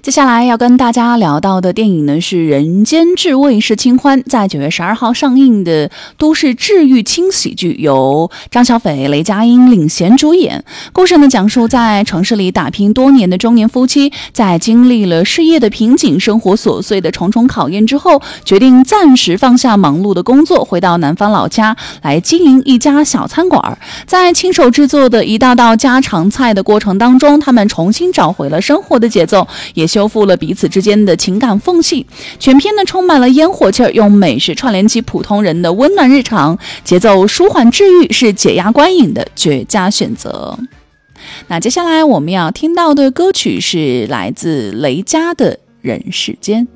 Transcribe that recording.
接下来要跟大家聊到的电影呢是《人间至味是清欢》，在9月12号上映的都市治愈轻喜剧，由张小斐、雷佳音领衔主演。故事呢讲述在城市里打拼多年的中年夫妻，在经历了事业的瓶颈、生活琐碎的重重考验之后，决定暂时放下忙碌的工作，回到南方老家来经营一家小餐馆。在亲手制作的一道道家常菜的过程当中，他们重新找回了生活的节奏，也修复了彼此之间的情感缝隙。全片呢充满了烟火气儿，用美食串联起普通人的温暖日常，节奏舒缓治愈，是解压观影的绝佳选择。那接下来我们要听到的歌曲是来自雷佳的《人世间》。